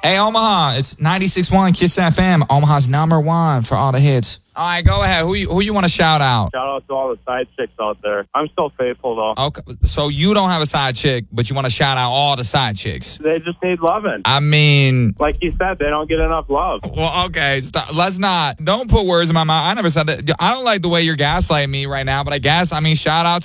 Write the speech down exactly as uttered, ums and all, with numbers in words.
Hey, Omaha, it's ninety-six point one Kiss F M, Omaha's number one for all the hits. All right, go ahead. Who you, who you want to shout out? Shout out to all the side chicks out there. I'm still faithful, though. Okay, so you don't have a side chick, but you want to shout out all the side chicks. They just need loving. I mean... Like you said, they don't get enough love. Well, okay, stop. Let's not. Don't put words in my mouth. I never said that. I don't like the way you're gaslighting me right now, but I guess, I mean, shout out